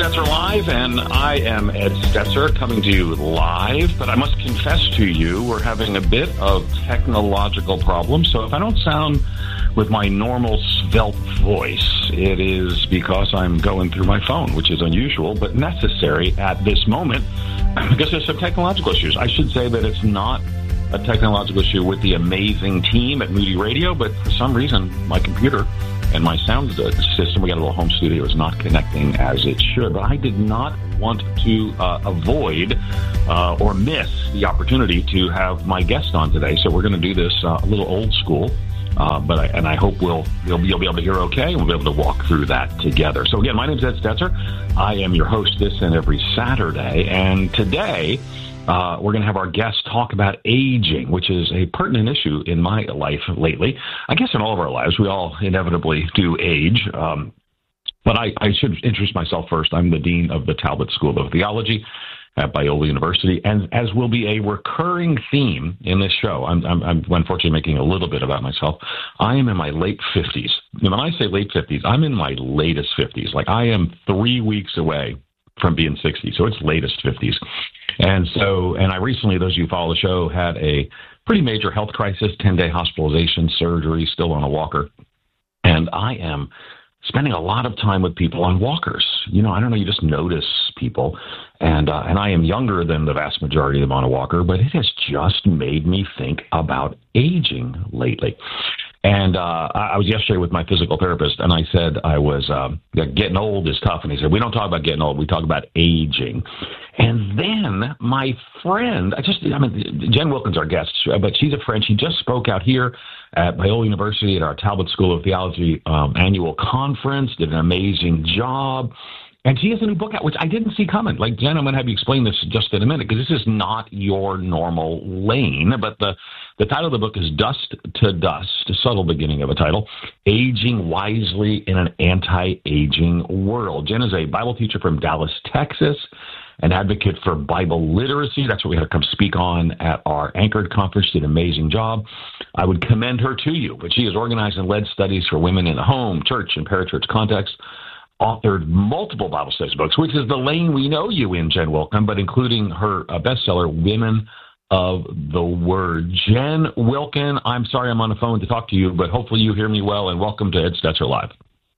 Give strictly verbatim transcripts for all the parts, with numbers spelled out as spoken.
Stetzer Live, and I am Ed Stetzer coming to you live, but I must confess to you, we're having a bit of technological problems, so if I don't sound with my normal svelte voice, it is because I'm going through my phone, which is unusual, but necessary at this moment, because there's some technological issues. I should say that it's not a technological issue with the amazing team at Moody Radio, but for some reason, my computer and my sound system, we got a little home studio, is not connecting as it should. But I did not want to uh, avoid uh, or miss the opportunity to have my guest on today. So we're going to do this uh, a little old school. Uh, but I, and I hope we'll you'll, you'll be able to hear okay, and we'll be able to walk through that together. So again, my name is Ed Stetzer. I am your host this and every Saturday. And today, Uh, we're going to have our guests talk about aging, which is a pertinent issue in my life lately. I guess in all of our lives, we all inevitably do age. Um, but I, I should introduce myself first. I'm the Dean of the Talbot School of Theology at Biola University, and as will be a recurring theme in this show, I'm, I'm, I'm unfortunately making a little bit about myself. I am in my late fifties. And when I say late fifties, I'm in my latest fifties. Like I am three weeks away from being sixty, so it's latest fifties. And so, and I recently, those of you who follow the show, had a pretty major health crisis, ten-day hospitalization, surgery, still on a walker. And I am spending a lot of time with people on walkers. You know, I don't know, you just notice people. And uh, and I am younger than the vast majority of them on a walker, but it has just made me think about aging lately. And uh, I was yesterday with my physical therapist, and I said I was um, getting old is tough. And he said, we don't talk about getting old. We talk about aging. And then my friend, I just, I mean, Jen Wilkins, our guest, but she's a friend. She just spoke out here at Biola University at our Talbot School of Theology um, annual conference, did an amazing job. And she has a new book out, which I didn't see coming. Like, Jen, I'm going to have you explain this just in a minute, because this is not your normal lane. But the, the title of the book is Dust to Dust, a subtle beginning of a title, Aging Wisely in an Anti-Aging World. Jen is a Bible teacher from Dallas, Texas, an advocate for Bible literacy. That's what we had to come speak on at our Anchored conference. Did an amazing job. I would commend her to you. But she has organized and led studies for women in the home, church, and parachurch context. Authored multiple Bible studies books, which is the lane we know you in, Jen Wilkin, but including her uh, bestseller, Women of the Word. Jen Wilkin, I'm sorry I'm on the phone to talk to you, but hopefully you hear me well, and welcome to Ed Stetzer Live.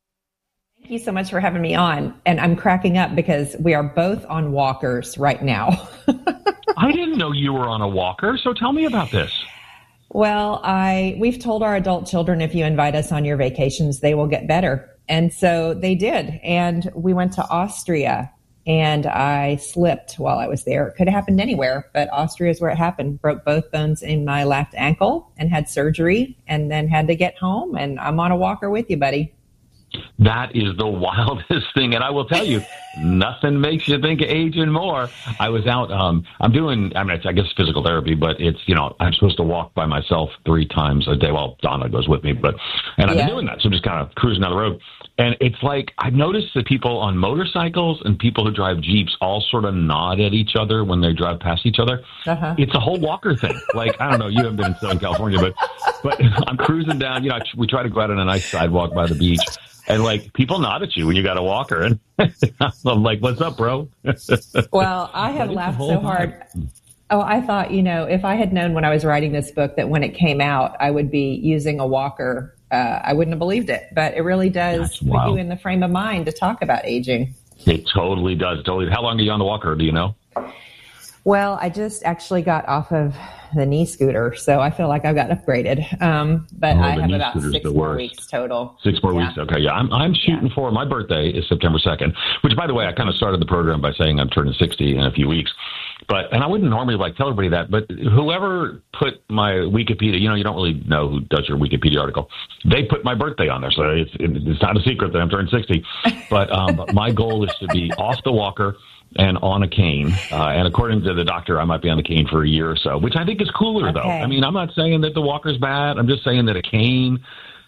Thank you so much for having me on. And I'm cracking up because we are both on walkers right now. I didn't know you were on a walker, so tell me about this. Well, I we've told our adult children, if you invite us on your vacations, they will get better. And so they did. And we went to Austria, and I slipped while I was there. It could have happened anywhere, but Austria is where it happened. Broke both bones in my left ankle and had surgery, and then had to get home. And I'm on a walker with you, buddy. That is the wildest thing. And I will tell you, nothing makes you think of aging more. I was out, um, I'm doing, I mean, it's, I guess physical therapy, but it's, you know, I'm supposed to walk by myself three times a day. Well, Donna goes with me, but, and I've yeah. been doing that. So I'm just kind of cruising down the road. And it's like, I've noticed that people on motorcycles and people who drive Jeeps all sort of nod at each other when they drive past each other. Uh-huh. It's a whole walker thing. Like, I don't know, you haven't been in Southern California, but, but I'm cruising down, you know, we try to go out on a nice sidewalk by the beach. And, like, people nod at you when you got a walker. And I'm like, what's up, bro? Well, I have laughed so hard. Oh, I thought, you know, if I had known when I was writing this book that when it came out, I would be using a walker, uh, I wouldn't have believed it. But it really does That's put wild. you in the frame of mind to talk about aging. It totally does. Totally. How long are you on the walker? Do you know? Well, I just actually got off of the knee scooter, so I feel like I've got upgraded. Um, but oh, I have about six more worst. weeks total. Six more yeah. weeks. Okay, yeah. I'm I'm shooting yeah. for, my birthday is September second, which, by the way, I kind of started the program by saying I'm turning sixty in a few weeks. But, and I wouldn't normally like tell everybody that, but whoever put my Wikipedia, you know, you don't really know who does your Wikipedia article. They put my birthday on there, so it's, it's not a secret that I'm turning sixty. But, um, but my goal is to be off the walker and on a cane. Uh, and according to the doctor, I might be on the cane for a year or so, which I think is cooler, okay. though. I mean, I'm not saying that the walker's bad. I'm just saying that a cane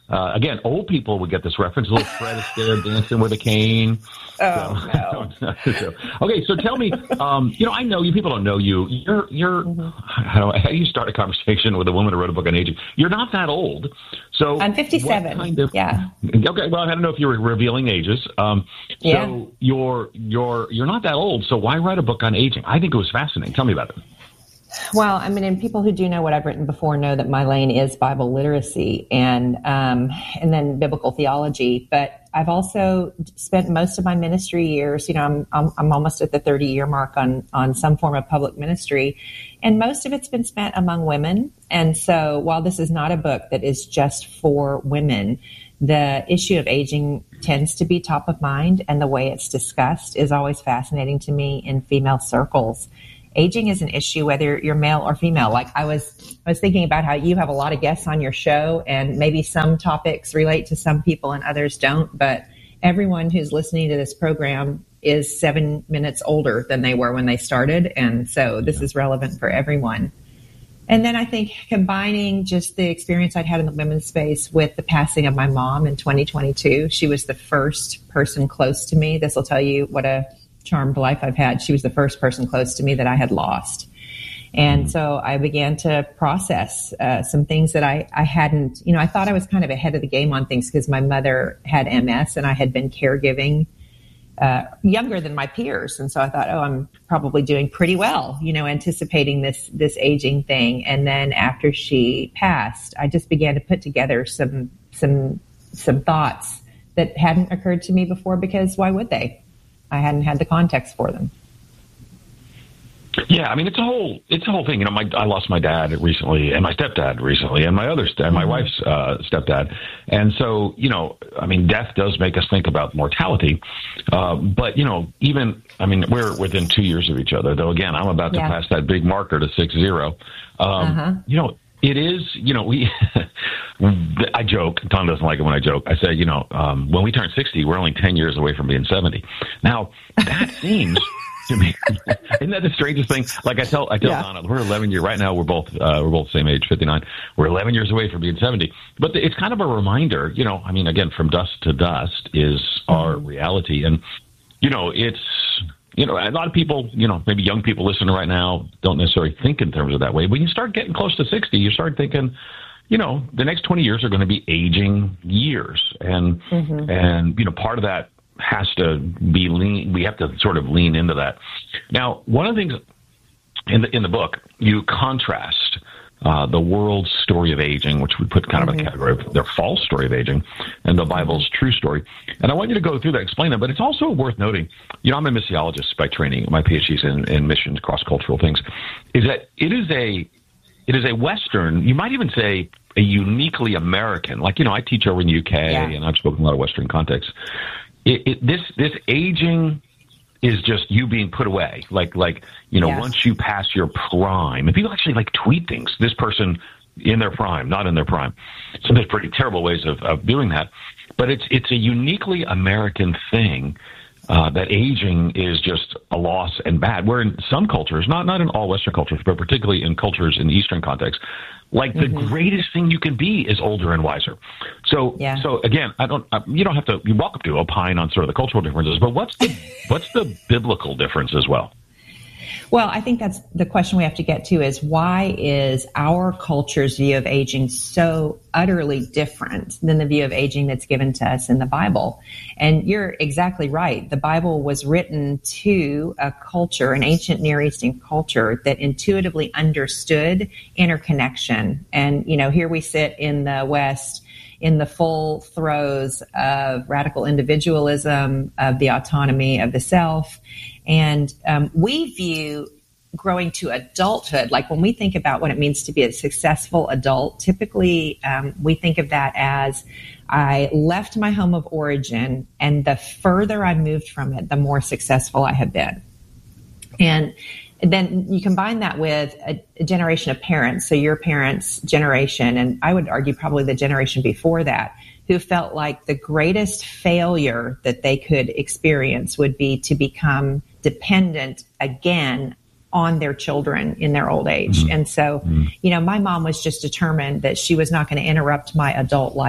Uh, again, old people would get this reference. Little Fred Astaire dancing with a cane. Oh, so, no. so, okay, so tell me, um, you know, I know you people don't know you. You're, you're, mm-hmm. how, how do you start a conversation with a woman who wrote a book on aging? You're not that old. So I'm fifty-seven. Kind of, yeah. Okay, well, I don't know if you were revealing ages. Um, so yeah. you're, you're, you're not that old. So why write a book on aging? I think it was fascinating. Tell me about it. Well, I mean, and people who do know what I've written before know that my lane is Bible literacy and um, and then biblical theology. But I've also spent most of my ministry years, you know, I'm I'm, I'm almost at the thirty year mark on on some form of public ministry, and most of it's been spent among women. And so, while this is not a book that is just for women, the issue of aging tends to be top of mind, and the way it's discussed is always fascinating to me in female circles. Aging is an issue, whether you're male or female. Like I was, I was thinking about how you have a lot of guests on your show, and maybe some topics relate to some people and others don't. But everyone who's listening to this program is seven minutes older than they were when they started, and so this is relevant for everyone. And then I think combining just the experience I'd had in the women's space with the passing of my mom in twenty twenty-two, she was the first person close to me. This will tell you what a charmed life I've had. She was the first person close to me that I had lost. And so I began to process uh, some things that I, I hadn't, you know, I thought I was kind of ahead of the game on things because my mother had M S and I had been caregiving uh, younger than my peers. And so I thought, oh, I'm probably doing pretty well, you know, anticipating this, this aging thing. And then after she passed, I just began to put together some, some, some thoughts that hadn't occurred to me before, because why would they? I hadn't had the context for them. Yeah, I mean, it's a whole it's a whole thing. You know, my I lost my dad recently, and my stepdad recently, and my other and my mm-hmm. wife's uh, stepdad. And so, you know, I mean, death does make us think about mortality. Uh, but you know, even I mean, we're within two years of each other. Though, again, I'm about to yeah. pass that big marker to six zero. Um, uh-huh. You know. It is, you know, we, I joke, Tom doesn't like it when I joke. I say, you know, um, when we turn sixty, we're only ten years away from being seventy. Now, that seems to me, isn't that the strangest thing? Like I tell, I tell yeah. Donna, we're eleven years, right now we're both, uh, we're both the same age, fifty-nine. We're eleven years away from being seventy. But the, it's kind of a reminder, you know, I mean, again, from dust to dust is mm-hmm. our reality. And, you know, it's, you know, a lot of people, you know, maybe young people listening right now don't necessarily think in terms of that way. When you start getting close to sixty, you start thinking, you know, the next twenty years are going to be aging years. And, mm-hmm. and you know, part of that has to be lean. We have to sort of lean into that. Now, one of the things in the, in the book, you contrast Uh, the world's story of aging, which we put kind of mm-hmm. a category of their false story of aging, and the Bible's true story. And I want you to go through that, explain that. But it's also worth noting, you know, I'm a missiologist by training. My PhD's in, in missions, cross-cultural things. Is that it is a it is a Western, you might even say a uniquely American. Like, you know, I teach over in the U K, yeah. and I've spoken in a lot of Western contexts. It, it, this this aging is just you being put away. Like, like you know, yes. once you pass your prime, and people actually like tweet things, this person in their prime, not in their prime. So there's pretty terrible ways of, of doing that. But it's it's a uniquely American thing uh, that aging is just a loss and bad. Where in some cultures, not, not in all Western cultures, but particularly in cultures in the Eastern context, like the mm-hmm. greatest thing you can be is older and wiser. So, yeah. so again, I don't. I, you don't have to. You're welcome to opine on sort of the cultural differences, but what's the what's the biblical difference as well? Well, I think that's the question we have to get to is why is our culture's view of aging so utterly different than the view of aging that's given to us in the Bible? And you're exactly right. The Bible was written to a culture, an ancient Near Eastern culture that intuitively understood interconnection. And, you know, here we sit in the West in the full throes of radical individualism, of the autonomy of the self. And um, we view growing to adulthood, like when we think about what it means to be a successful adult, typically um, we think of that as I left my home of origin, and the further I moved from it, the more successful I have been. And then you combine that with a, a generation of parents, so your parents' generation, and I would argue probably the generation before that, who felt like the greatest failure that they could experience would be to become dependent again on their children in their old age. Mm-hmm. And so, mm-hmm. you know, my mom was just determined that she was not going to interrupt my adult life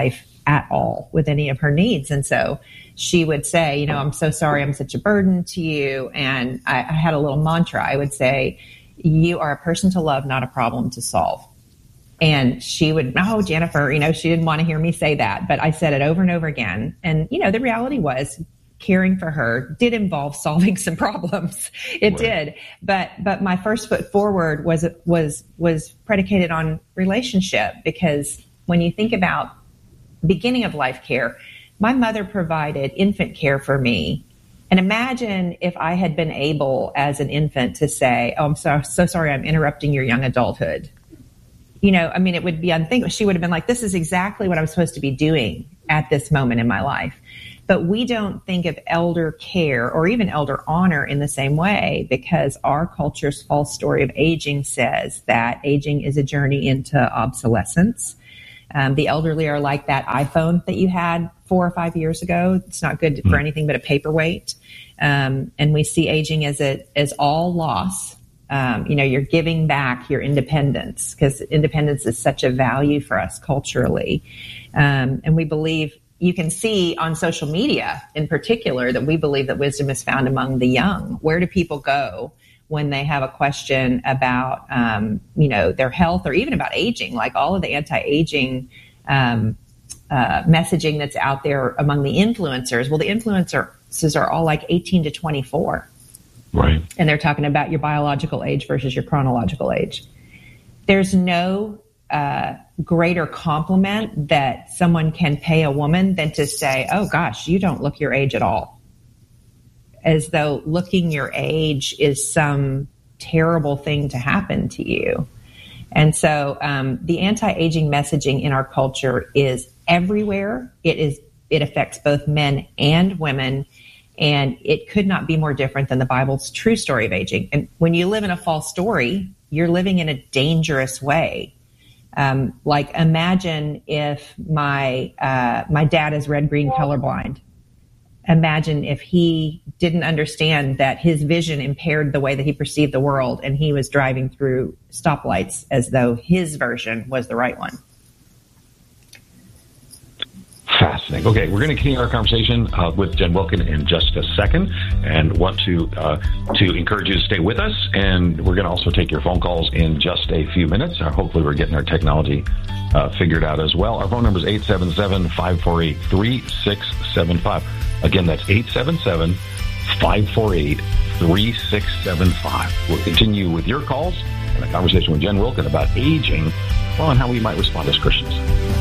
at all with any of her needs. And so she would say, you know, I'm so sorry, I'm such a burden to you. And I, I had a little mantra. I would say, you are a person to love, not a problem to solve. And she would, oh, Jennifer, you know, she didn't want to hear me say that, but I said it over and over again. And, you know, the reality was, caring for her did involve solving some problems. It right. did. But, but my first foot forward was, was, was predicated on relationship, because when you think about beginning of life care, my mother provided infant care for me. And imagine if I had been able as an infant to say, oh, I'm so, so sorry, I'm interrupting your young adulthood. You know, I mean, it would be unthinkable. She would have been like, this is exactly what I'm supposed to be doing at this moment in my life. But we don't think of elder care or even elder honor in the same way, because our culture's false story of aging says that aging is a journey into obsolescence. Um, the elderly are like that iPhone that you had four or five years ago. It's not good for anything but a paperweight. Um, and we see aging as a, as all loss. Um, you know, you're giving back your independence, because independence is such a value for us culturally. Um, and we believe, you can see on social media in particular, that we believe that wisdom is found among the young. Where do people go when they have a question about, um, you know, their health or even about aging? Like all of the anti-aging um, uh, messaging that's out there among the influencers. Well, the influencers are all like eighteen to twenty-four. Right. And they're talking about your biological age versus your chronological age. There's no uh, greater compliment that someone can pay a woman than to say, oh gosh, you don't look your age at all. As though looking your age is some terrible thing to happen to you. And so um, the anti-aging messaging in our culture is everywhere. It is. It affects both men and women. And it could not be more different than the Bible's true story of aging. And when you live in a false story, you're living in a dangerous way. Um, like imagine if my uh, my dad is red-green colorblind. Imagine if he didn't understand that his vision impaired the way that he perceived the world, and he was driving through stoplights as though his version was the right one. Fascinating. Okay, we're going to continue our conversation uh, with Jen Wilkin in just a second, and want to uh, to encourage you to stay with us. And we're going to also take your phone calls in just a few minutes. Uh, hopefully, we're getting our technology uh, figured out as well. Our phone number is eight seven seven, five four eight, three six seven five. Again, that's eight seven seven, five four eight, three six seven five. We'll continue with your calls and a conversation with Jen Wilkin about aging, well, and how we might respond as Christians.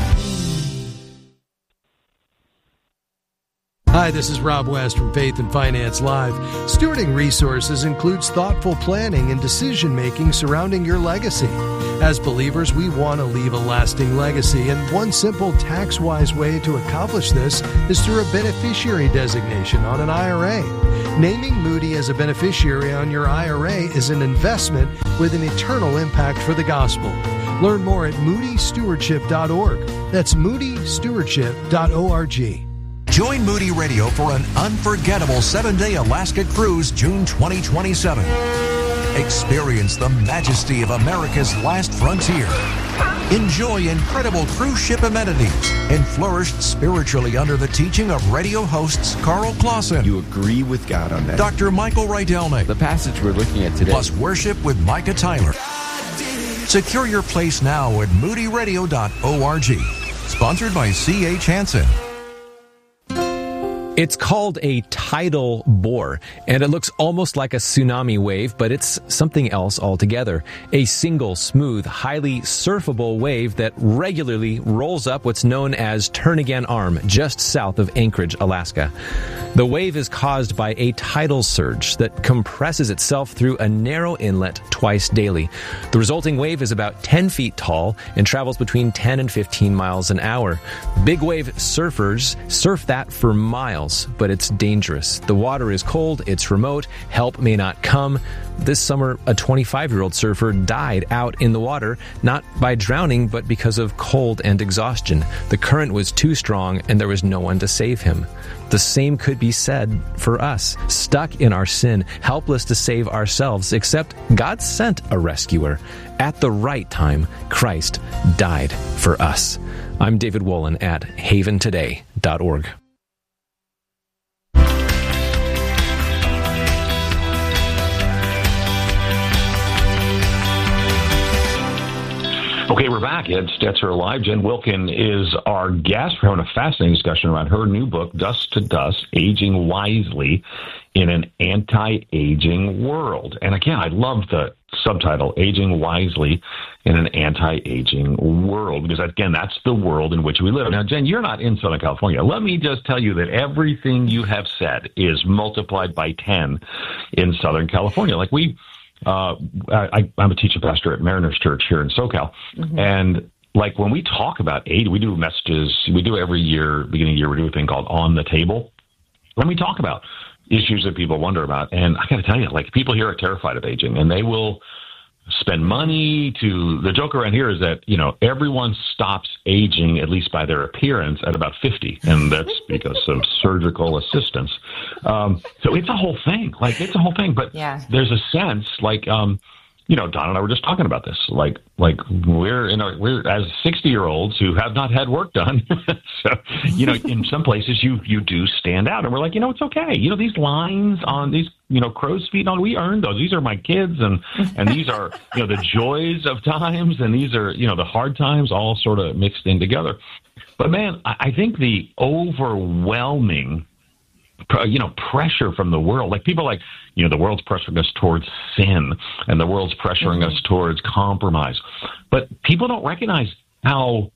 Hi, this is Rob West from Faith and Finance Live. Stewarding resources includes thoughtful planning and decision-making surrounding your legacy. As believers, we want to leave a lasting legacy, and one simple tax-wise way to accomplish this is through a beneficiary designation on an I R A. Naming Moody as a beneficiary on your I R A is an investment with an eternal impact for the gospel. Learn more at moody stewardship dot org. That's moody stewardship dot org. Join Moody Radio for an unforgettable seven-day Alaska cruise June twenty twenty-seven. Experience the majesty of America's last frontier. Enjoy incredible cruise ship amenities and flourish spiritually under the teaching of radio hosts Carl Clausen. You agree with God on that. Doctor Michael Rydelnik. The passage we're looking at today. Plus worship with Micah Tyler. Secure your place now at moody radio dot org. Sponsored by C H Hansen. It's called a tidal bore, and it looks almost like a tsunami wave, but it's something else altogether. A single, smooth, highly surfable wave that regularly rolls up what's known as Turnagain Arm, just south of Anchorage, Alaska. The wave is caused by a tidal surge that compresses itself through a narrow inlet twice daily. The resulting wave is about ten feet tall and travels between ten and fifteen miles an hour. Big wave surfers surf that for miles. miles, but it's dangerous. The water is cold, it's remote, help may not come. This summer, a twenty-five-year-old surfer died out in the water, not by drowning, but because of cold and exhaustion. The current was too strong, and there was no one to save him. The same could be said for us, stuck in our sin, helpless to save ourselves, except God sent a rescuer. At the right time, Christ died for us. I'm David Wolin at haven today dot org. Okay, we're back. Ed Stetzer Live. Jen Wilkin is our guest. We're having a fascinating discussion about her new book, Dust to Dust, Aging Wisely in an Anti-Aging World. And again, I love the subtitle, Aging Wisely in an Anti-Aging World, because again, that's the world in which we live. Now, Jen, you're not in Southern California. Let me just tell you that everything you have said is multiplied by ten in Southern California. Like we... Uh, I, I'm a teacher pastor at Mariners Church here in SoCal. Mm-hmm. And like when we talk about age, we do messages, we do every year, beginning of the year, we do a thing called On the Table. When we talk about issues that people wonder about, and I got to tell you, like people here are terrified of aging, and they will spend money to, the joke around here is that, you know, everyone stops aging, at least by their appearance, at about fifty. And that's because of surgical assistance. Um, so it's a whole thing. Like, it's a whole thing. But yeah. There's a sense, like, um, you know, Don and I were just talking about this. Like, like we're in our, we're as sixty-year-olds who have not had work done. So, you know, in some places you, you do stand out. And we're like, you know, it's okay. You know, these lines on these, you know, crow's feet, on, we earned those. These are my kids. And, and these are, you know, the joys of times. And these are, you know, the hard times all sort of mixed in together. But, man, I, I think the overwhelming, you know, pressure from the world, like people like, you know, the world's pressuring us towards sin and the world's pressuring mm-hmm. us towards compromise. But people don't recognize how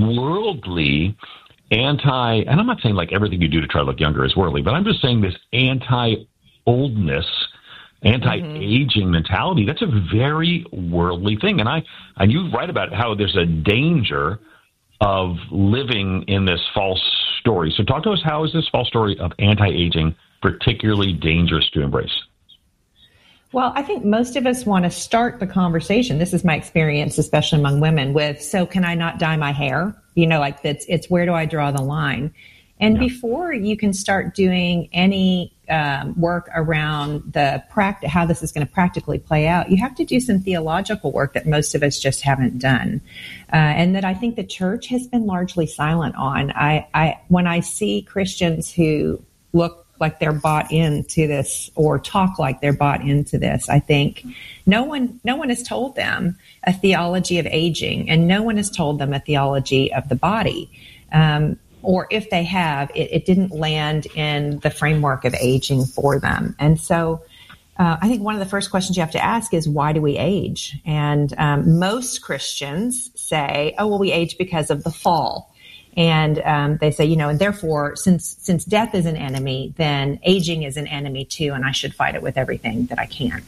worldly anti, and I'm not saying like everything you do to try to look younger is worldly, but I'm just saying this anti-oldness, anti-aging mm-hmm. mentality, that's a very worldly thing. And I, and you write about how there's a danger of living in this false story. So talk to us, how is this false story of anti-aging particularly dangerous to embrace? Well, I think most of us want to start the conversation. This is my experience, especially among women, with, so can I not dye my hair? You know, like it's, it's where do I draw the line? And yeah. before you can start doing any um, work around the pract- how this is going to practically play out, you have to do some theological work that most of us just haven't done, uh, and that I think the church has been largely silent on. I, I when I see Christians who look like they're bought into this or talk like they're bought into this, I think no one no one has told them a theology of aging, and no one has told them a theology of the body. Um, Or if they have, it, it didn't land in the framework of aging for them. And so uh, I think one of the first questions you have to ask is, why do we age? And um, most Christians say, oh, well, we age because of the fall. And um, they say, you know, and therefore, since since death is an enemy, then aging is an enemy too, and I should fight it with everything that I can.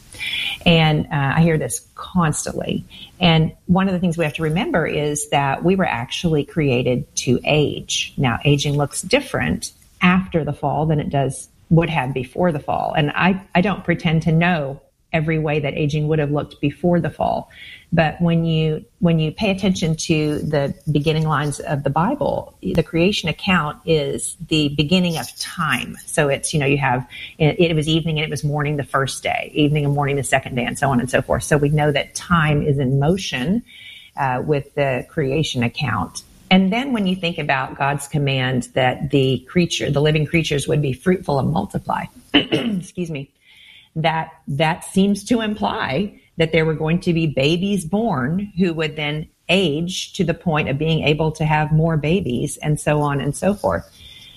And uh, I hear this constantly. And one of the things we have to remember is that we were actually created to age. Now, aging looks different after the fall than it does would have before the fall. And I, I don't pretend to know every way that aging would have looked before the fall. But when you when you pay attention to the beginning lines of the Bible, the creation account is the beginning of time. So it's, you know, you have, it, it was evening and it was morning the first day, evening and morning the second day, and so on and so forth. So we know that time is in motion uh, with the creation account. And then when you think about God's command that the creature, the living creatures would be fruitful and multiply, excuse me, that that seems to imply that there were going to be babies born who would then age to the point of being able to have more babies, and so on and so forth.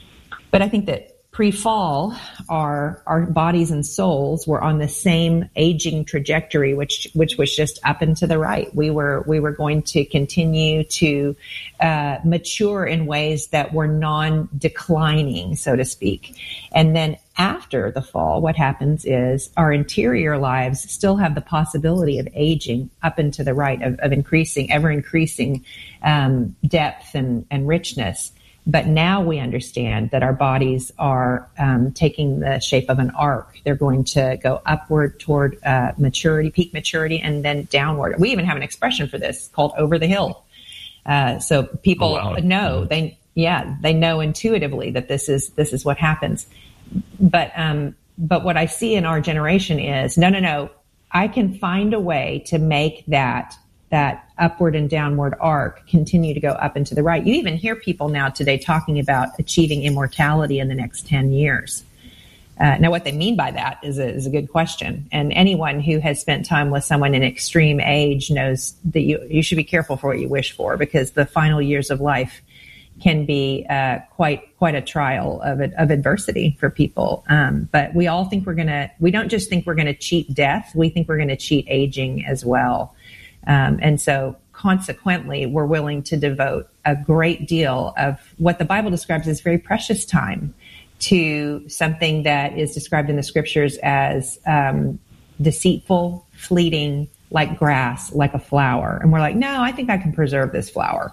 But I think that pre-fall, our our bodies and souls were on the same aging trajectory, which which was just up and to the right. We were we were going to continue to uh, mature in ways that were non-declining, so to speak. And then after the fall, what happens is our interior lives still have the possibility of aging up and to the right, of, of increasing, ever increasing um, depth and, and richness. But now we understand that our bodies are um, taking the shape of an arc. They're going to go upward toward uh, maturity, peak maturity, and then downward. We even have an expression for this called over the hill. Uh, so people oh, wow. know, they yeah, they know intuitively that this is this is what happens. But um, but what I see in our generation is, no, no, no, I can find a way to make that that upward and downward arc continue to go up and to the right. You even hear people now today talking about achieving immortality in the next ten years. Uh, now, what they mean by that is a, is a good question. And anyone who has spent time with someone in extreme age knows that you, you should be careful for what you wish for, because the final years of life can be uh, quite quite a trial of of adversity for people. Um, but we all think we're going to, we don't just think we're going to cheat death, we think we're going to cheat aging as well. Um, and so consequently, we're willing to devote a great deal of what the Bible describes as very precious time to something that is described in the scriptures as um, deceitful, fleeting, like grass, like a flower. And we're like, no, I think I can preserve this flower.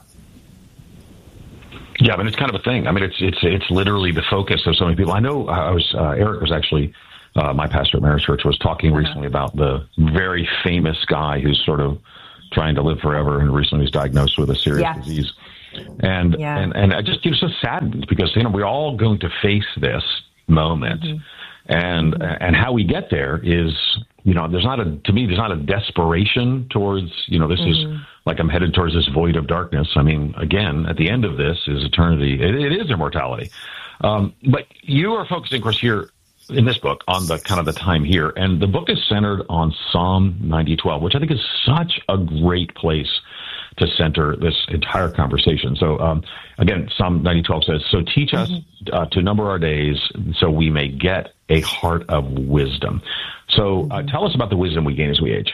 Yeah, but it's kind of a thing. I mean, it's it's it's literally the focus of so many people. I know I was uh, Eric was actually uh, my pastor at Marist Church was talking uh-huh. recently about the very famous guy who's sort of trying to live forever and recently was diagnosed with a serious yeah. disease. And, yeah. and and I just get so saddened because, you know, we're all going to face this moment. Mm-hmm. And mm-hmm. and how we get there is, you know, there's not a, to me, there's not a desperation towards, you know, this mm-hmm. is like I'm headed towards this void of darkness. I mean, again, at the end of this is eternity. It, it is immortality. Um, but you are focusing, of course, here in this book on the kind of the time here. And the book is centered on Psalm ninety twelve, which I think is such a great place to center this entire conversation. So, um, again, Psalm ninety twelve says, so teach us uh, to number our days so we may get a heart of wisdom. So uh, tell us about the wisdom we gain as we age.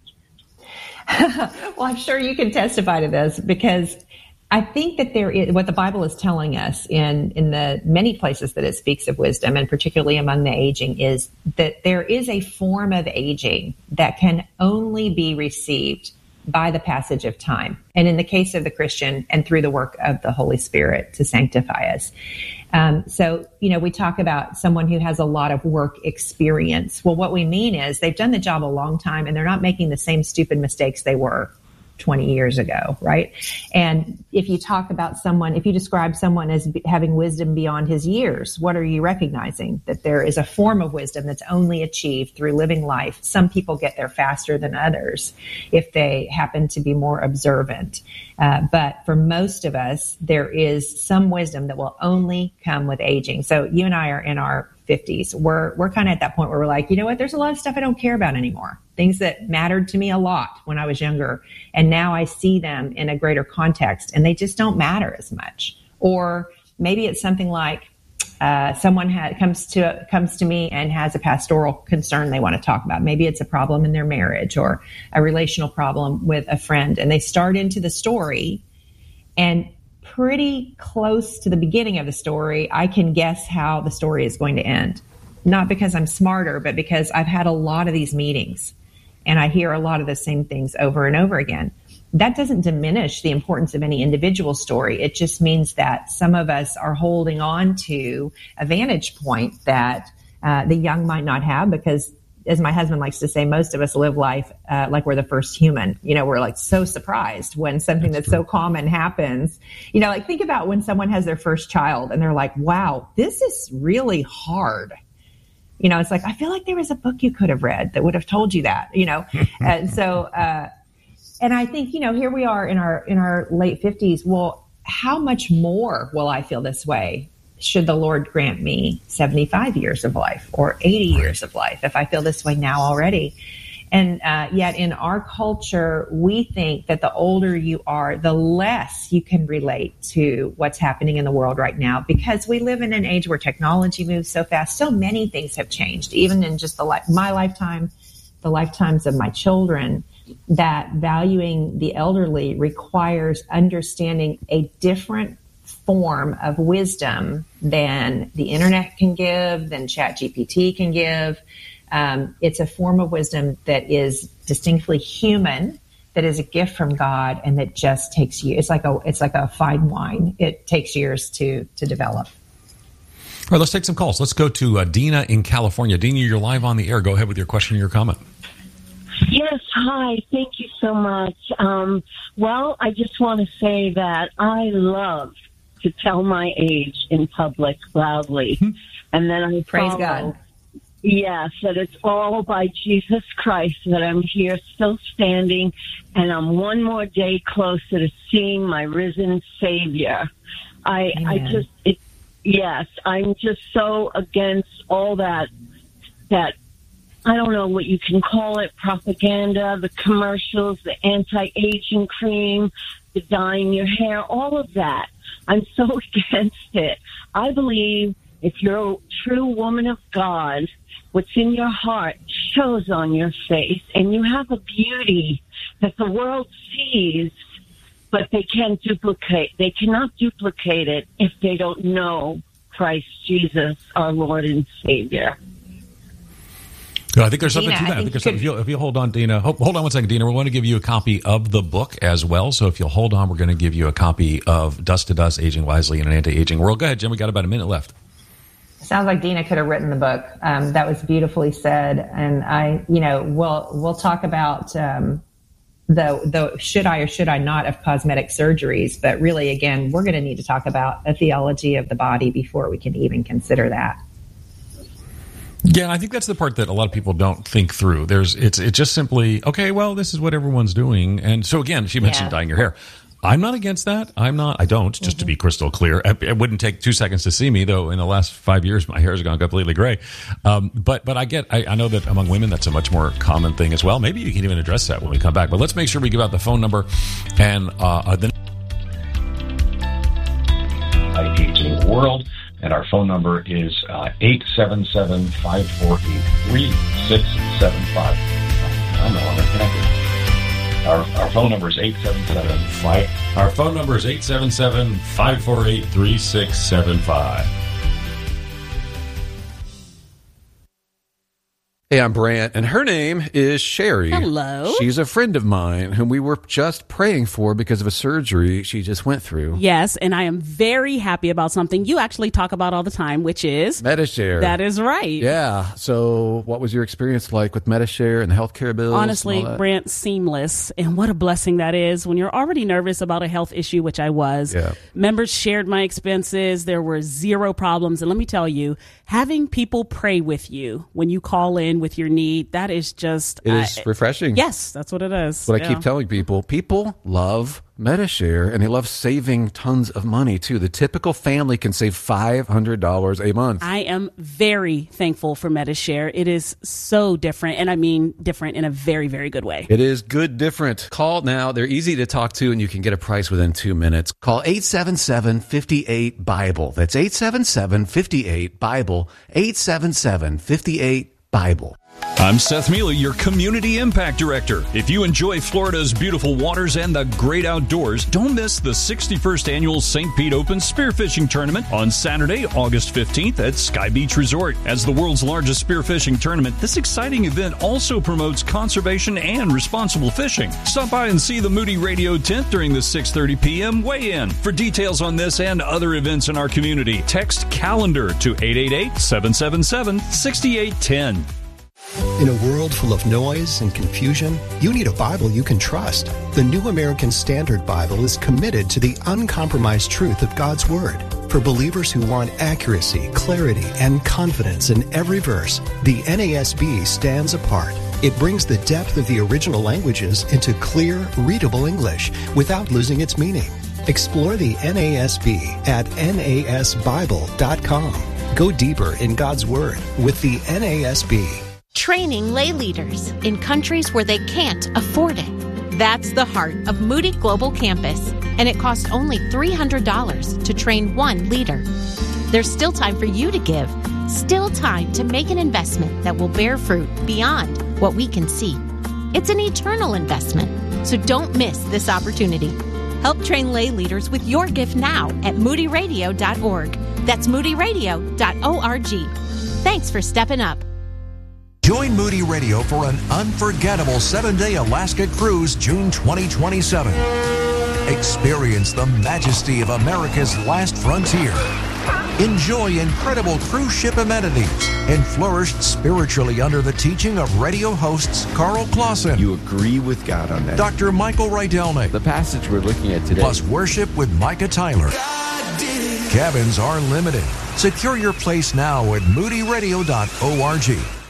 Well, I'm sure you can testify to this, because I think that there is, what the Bible is telling us in, in the many places that it speaks of wisdom, and particularly among the aging, is that there is a form of aging that can only be received by the passage of time. And in the case of the Christian, and through the work of the Holy Spirit to sanctify us. Um, so, you know, we talk about someone who has a lot of work experience. Well, what we mean is they've done the job a long time and they're not making the same stupid mistakes they were twenty years ago, right? And if you talk about someone, if you describe someone as having wisdom beyond his years, what are you recognizing? That there is a form of wisdom that's only achieved through living life. Some people get there faster than others if they happen to be more observant. Uh, but for most of us, there is some wisdom that will only come with aging. So you and I are in our fifties. We're we're kind of at that point where we're like, you know what? There's a lot of stuff I don't care about anymore. Things that mattered to me a lot when I was younger, and now I see them in a greater context, and they just don't matter as much. Or maybe it's something like uh, someone ha- comes to comes to me and has a pastoral concern they want to talk about. Maybe it's a problem in their marriage or a relational problem with a friend, and they start into the story, and pretty close to the beginning of the story, I can guess how the story is going to end. Not because I'm smarter, but because I've had a lot of these meetings and I hear a lot of the same things over and over again. That doesn't diminish the importance of any individual story. It just means that some of us are holding on to a vantage point that uh, the young might not have, because, as my husband likes to say, most of us live life uh, like we're the first human. You know, we're like so surprised when something that's, that's so common happens. You know, like think about when someone has their first child and they're like, wow, this is really hard. You know, it's like, I feel like there was a book you could have read that would have told you that, you know? And so, uh, and I think, you know, here we are in our, in our late fifties. Well, how much more will I feel this way should the Lord grant me seventy-five years of life or eighty years of life if I feel this way now already? And uh, yet in our culture, we think that the older you are, the less you can relate to what's happening in the world right now, because we live in an age where technology moves so fast. So many things have changed, even in just the li- my lifetime, the lifetimes of my children, that valuing the elderly requires understanding a different form of wisdom than the internet can give, than ChatGPT can give. Um, it's a form of wisdom that is distinctly human, that is a gift from God and that just takes you. It's like a it's like a fine wine. It takes years to to develop. All right, let's take some calls. Let's go to uh, Dina in California. Dina, you're live on the air. Go ahead with your question or your comment. Yes, hi. Thank you so much. Um, well, I just want to say that I love to tell my age in public loudly, hmm. and then I praise follow, God. Yes, that it's all by Jesus Christ that I'm here still standing, and I'm one more day closer to seeing my risen Savior. I, Amen. I just, it, yes, I'm just so against all that, that, I don't know what you can call it, propaganda, the commercials, the anti-aging cream, the dyeing your hair, all of that. I'm so against it. I believe if you're a true woman of God, what's in your heart shows on your face, and you have a beauty that the world sees, but they can't duplicate. They cannot duplicate it if they don't know Christ Jesus, our Lord and Savior. I think there's something Dina, to that. I I think, think there's something. If you, if you hold on, Dina, hold, hold on one second, Dina. We want to give you a copy of the book as well. So if you'll hold on, we're going to give you a copy of Dust to Dust, Aging Wisely in an Anti-Aging World. Go ahead, Jim. We got about a minute left. Sounds like Dina could have written the book. Um, that was beautifully said. And I, you know, we'll, we'll talk about, um, the, the should I or should I not of cosmetic surgeries. But really, again, we're going to need to talk about a theology of the body before we can even consider that. Yeah, I think that's the part that a lot of people don't think through. There's, it's, it's just simply, okay, well, this is what everyone's doing. And so again, she mentioned yeah. dyeing your hair. I'm not against that. I'm not, I don't, just mm-hmm. to be crystal clear. It wouldn't take two seconds to see me, though in the last five years, my hair has gone completely gray. Um, but, but I get, I, I know that among women, that's a much more common thing as well. Maybe you can even address that when we come back. But let's make sure we give out the phone number and, uh, the Aging World. And our phone number is uh, eight seven seven, five four eight, three six seven five. I'm no longer connected. Our, our phone number is eight seven seven, five Our phone number is eight seven seven, five four eight, three six seven five. Hey, I'm Brant, and her name is Sherry. Hello. She's a friend of mine whom we were just praying for because of a surgery she just went through. Yes, and I am very happy about something you actually talk about all the time, which is Medi-Share. That is right. Yeah. So what was your experience like with Medi-Share and the healthcare bills? Honestly, Brant, seamless. And what a blessing that is when you're already nervous about a health issue, which I was. Yeah. Members shared my expenses. There were zero problems. And let me tell you, having people pray with you when you call in with your need, that is just... It is uh, refreshing. Yes, that's what it is. What yeah. I keep telling people, people love Medi-Share, and they love saving tons of money, too. The typical family can save five hundred dollars a month. I am very thankful for Medi-Share. It is so different, and I mean different in a very, very good way. It is good different. Call now. They're easy to talk to, and you can get a price within two minutes. Call eight seven seven, five eight, BIBLE. That's eight seven seven, five eight, BIBLE. eight seven seven, five eight, BIBLE. I'm Seth Mealy, your Community Impact Director. If you enjoy Florida's beautiful waters and the great outdoors, don't miss the sixty-first Annual Saint Pete Open Spearfishing Tournament on Saturday, August fifteenth at Sky Beach Resort. As the world's largest spearfishing tournament, this exciting event also promotes conservation and responsible fishing. Stop by and see the Moody Radio tent during the six thirty p.m. weigh-in. For details on this and other events in our community, text CALENDAR to eight eight eight, seven seven seven, six eight one zero. In a world full of noise and confusion, you need a Bible you can trust. The New American Standard Bible is committed to the uncompromised truth of God's Word. For believers who want accuracy, clarity, and confidence in every verse, the N A S B stands apart. It brings the depth of the original languages into clear, readable English without losing its meaning. Explore the N A S B at N A S Bible dot com. Go deeper in God's Word with the N A S B. Training lay leaders in countries where they can't afford it. That's the heart of Moody Global Campus, and it costs only three hundred dollars to train one leader. There's still time for you to give, still time to make an investment that will bear fruit beyond what we can see. It's an eternal investment, so don't miss this opportunity. Help train lay leaders with your gift now at moody radio dot org. That's moody radio dot org. Thanks for stepping up. Join Moody Radio for an unforgettable seven-day Alaska cruise June twenty twenty-seven. Experience the majesty of America's last frontier. Enjoy incredible cruise ship amenities and flourish spiritually under the teaching of radio hosts Carl Clausen. You agree with God on that. Doctor Michael Rydelnik. The passage we're looking at today. Plus worship with Micah Tyler. Cabins are limited. Secure your place now at moody radio dot org.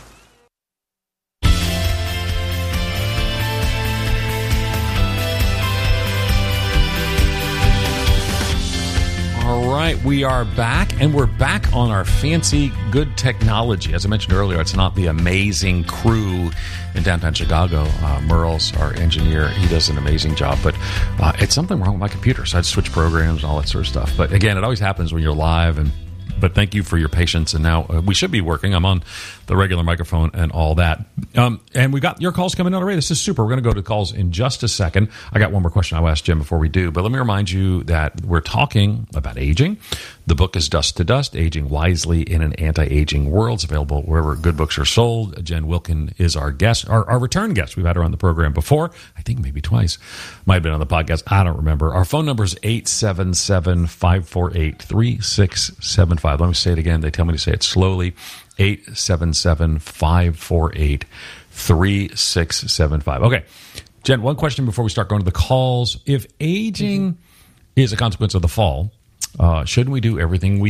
All right, we are back, and we're back on our fancy, good technology. As I mentioned earlier, it's not the amazing crew in downtown Chicago. Uh, Merle's our engineer. He does an amazing job, but uh, it's something wrong with my computer, so I had to switch programs and all that sort of stuff. But again, it always happens when you're live, and but thank you for your patience. And now uh, we should be working. I'm on the regular microphone and all that. Um, and we got your calls coming out already. This is super. We're going to go to calls in just a second. I got one more question I'll ask Jim before we do. But let me remind you that we're talking about aging. The book is Dust to Dust, Aging Wisely in an Anti-Aging World. It's available wherever good books are sold. Jen Wilkin is our guest, our, our return guest. We've had her on the program before. I think maybe twice. Might have been on the podcast. I don't remember. Our phone number is eight seven seven, five four eight, three six seven five. Let me say it again. They tell me to say it slowly. eight seven seven, five four eight, three six seven five. Okay. Jen, one question before we start going to the calls. If aging mm-hmm. is a consequence of the fall, Uh, shouldn't we do everything we